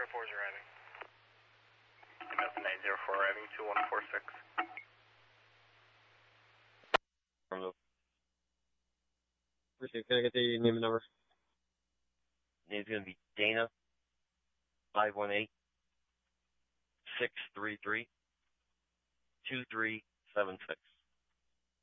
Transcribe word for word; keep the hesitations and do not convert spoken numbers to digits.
four is arriving. M F nine zero four arriving, two one four six. From the... Can I get the name and number? Name's going to be Dana, five one eight, six three three, two three seven six.